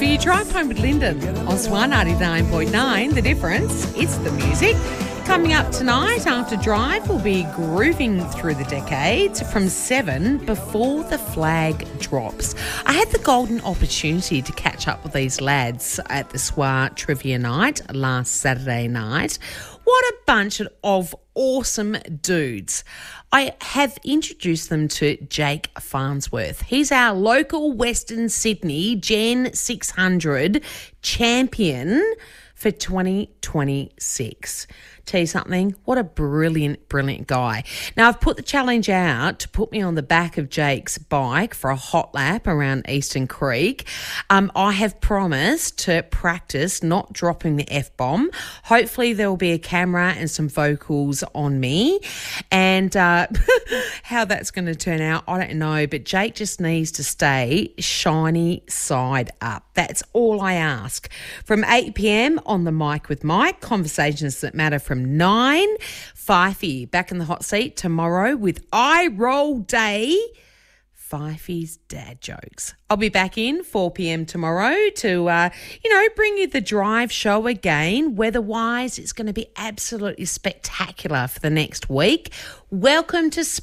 for your drive home with Lyndon on Swan 99.9. The difference, it's the music. Coming up tonight after Drive, we'll be grooving through the decades from 7 before the flag drops. I had the golden opportunity to catch up with these lads at the SWA Trivia Night last Saturday night. What a bunch of awesome dudes. I have introduced them to Jake Farnsworth. He's our local Western Sydney Gen 600 champion for 2026. Tell you something, what a brilliant, brilliant guy. Now, I've put the challenge out to put me on the back of Jake's bike for a hot lap around Eastern Creek. I have promised to practice not dropping the F-bomb. Hopefully there will be a camera and some vocals on me. And how that's going to turn out, I don't know. But Jake just needs to stay shiny side up. That's all I ask. From 8 p.m. on the mic with Mike, conversations that matter from 9. Fifey back in the hot seat tomorrow with Eye Roll Day. Fifey's dad jokes. I'll be back in 4 p.m. tomorrow to, bring you the Drive show again. Weather-wise, it's going to be absolutely spectacular for the next week. Welcome to